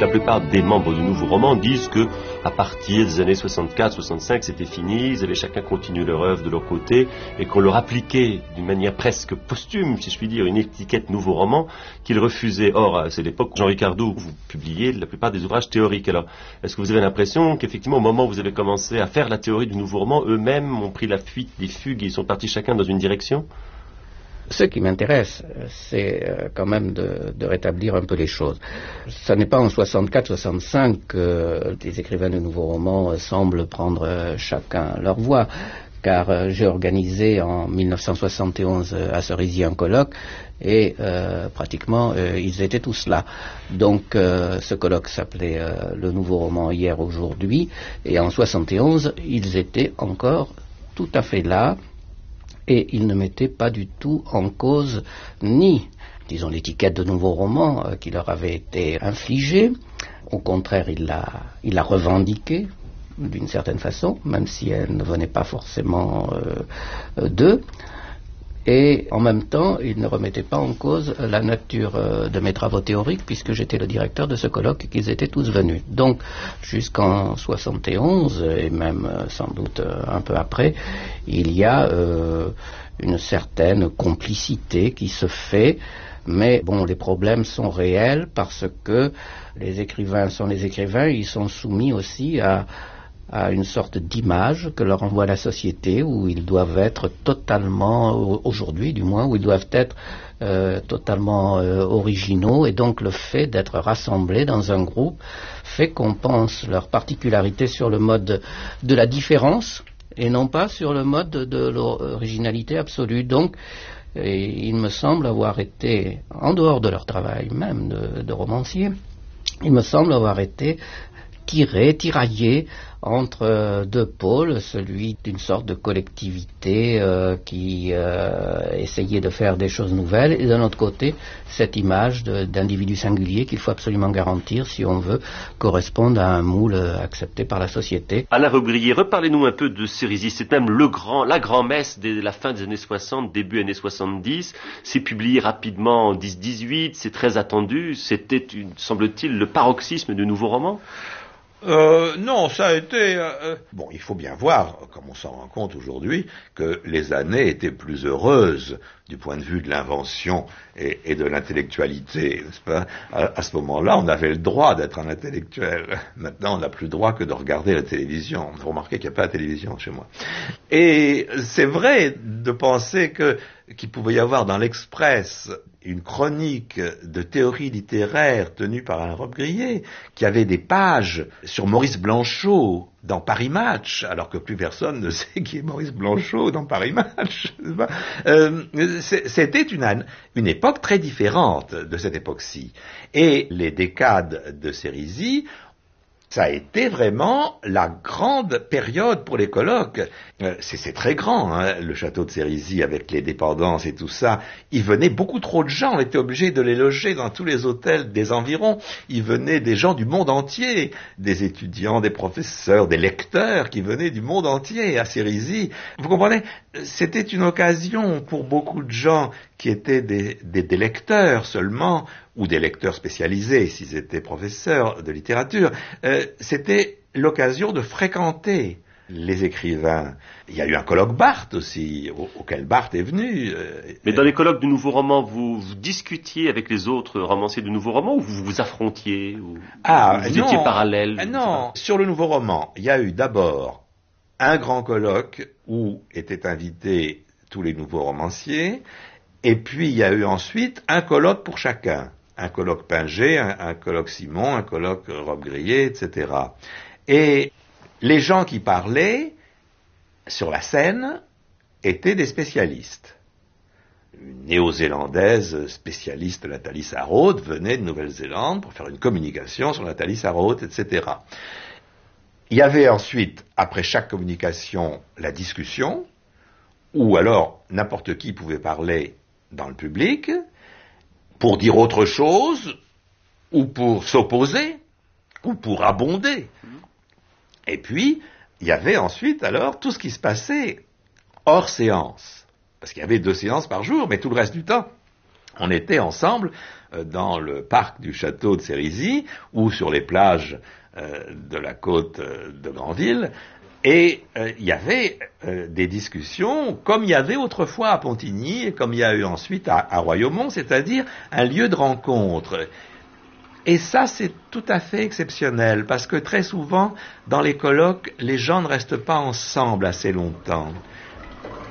La plupart des membres du Nouveau Roman disent que à partir des années 64-65, c'était fini, ils avaient chacun continué leur œuvre de leur côté et qu'on leur appliquait d'une manière presque posthume, si je puis dire, une étiquette Nouveau Roman qu'ils refusaient. Or, c'est l'époque où Jean Ricardou, vous publiez la plupart des ouvrages théoriques. Alors, est-ce que vous avez l'impression qu'effectivement, au moment où vous avez commencé à faire la théorie du Nouveau Roman, eux-mêmes ont pris la fuite des fugues et ils sont partis chacun dans une direction ? Ce qui m'intéresse, c'est quand même de rétablir un peu les choses. Ce n'est pas en 64-65 que les écrivains de nouveaux romans semblent prendre chacun leur voie, car j'ai organisé en 1971 à Cerisy un colloque et pratiquement ils étaient tous là. Donc ce colloque s'appelait Le Nouveau Roman hier, aujourd'hui, et en 71 ils étaient encore tout à fait là. Et il ne mettait pas du tout en cause ni, disons, l'étiquette de nouveau roman qui leur avait été infligée. Au contraire, il l'a revendiquée d'une certaine façon, même si elle ne venait pas forcément d'eux. Et en même temps, il ne remettait pas en cause la nature de mes travaux théoriques, puisque j'étais le directeur de ce colloque et qu'ils étaient tous venus. Donc, jusqu'en 71, et même sans doute un peu après, il y a une certaine complicité qui se fait, mais bon, les problèmes sont réels parce que les écrivains sont les écrivains, ils sont soumis aussi à une sorte d'image que leur envoie la société, où ils doivent être totalement, aujourd'hui du moins, où ils doivent être totalement originaux, et donc le fait d'être rassemblés dans un groupe fait qu'on pense leur particularité sur le mode de la différence et non pas sur le mode de l'originalité absolue. Donc il me semble avoir été, en dehors de leur travail même de romancier, il me semble avoir été tiraillé entre deux pôles, celui d'une sorte de collectivité qui essayait de faire des choses nouvelles, et d'un autre côté, cette image d'individu singulier qu'il faut absolument garantir si on veut correspondre à un moule accepté par la société. Alain Robbe-Grillet, reparlez-nous un peu de Cerisy. C'est même la grand-messe de la fin des années 60, début années 70. C'est publié rapidement en 10-18, c'est très attendu. C'était, semble-t-il, le paroxysme du nouveau roman. Non, ça a été... Bon, il faut bien voir, comme on s'en rend compte aujourd'hui, que les années étaient plus heureuses du point de vue de l'invention et de l'intellectualité, n'est-ce pas ? À ce moment-là, on avait le droit d'être un intellectuel. Maintenant, on n'a plus le droit que de regarder la télévision. Vous remarquez qu'il n'y a pas de télévision chez moi. Et c'est vrai de penser qu'il pouvait y avoir dans l'Express une chronique de théorie littéraire tenue par Alain Robbe-Grillet, qui avait des pages sur Maurice Blanchot dans Paris Match, alors que plus personne ne sait qui est Maurice Blanchot dans Paris Match. C'était une époque très différente de cette époque-ci. Et les décades de Cerisy, ça a été vraiment la grande période pour les colloques. C'est très grand, hein, le château de Cerisy avec les dépendances et tout ça. Il venait beaucoup trop de gens, on était obligé de les loger dans tous les hôtels des environs. Il venait des gens du monde entier, des étudiants, des professeurs, des lecteurs qui venaient du monde entier à Cerisy. Vous comprenez ? C'était une occasion pour beaucoup de gens qui étaient des lecteurs seulement, ou des lecteurs spécialisés s'ils étaient professeurs de littérature. C'était l'occasion de fréquenter les écrivains. Il y a eu un colloque Barthes aussi, auquel Barthes est venu. Mais dans les colloques du Nouveau Roman, vous discutiez avec les autres romanciers du Nouveau Roman, ou vous vous affrontiez, ou vous étiez parallèles? Non, sur le Nouveau Roman, il y a eu d'abord un grand colloque où étaient invités tous les nouveaux romanciers, et puis il y a eu ensuite un colloque pour chacun. Un colloque Pinget, un colloque Simon, un colloque Robbe-Grillet, etc. Et les gens qui parlaient sur la scène étaient des spécialistes. Une néo-zélandaise spécialiste de la Thalys Araud venait de Nouvelle-Zélande pour faire une communication sur la Thalys Araud, etc. Il y avait ensuite, après chaque communication, la discussion, où alors n'importe qui pouvait parler dans le public, pour dire autre chose, ou pour s'opposer, ou pour abonder. Et puis, il y avait ensuite alors tout ce qui se passait hors séance. Parce qu'il y avait 2 séances par jour, mais tout le reste du temps, On était ensemble dans le parc du château de Sérisy ou sur les plages de la côte de Granville, et il y avait des discussions comme il y avait autrefois à Pontigny et comme il y a eu ensuite à Royaumont, c'est-à-dire un lieu de rencontre. Et ça, c'est tout à fait exceptionnel, parce que très souvent, dans les colloques, les gens ne restent pas ensemble assez longtemps.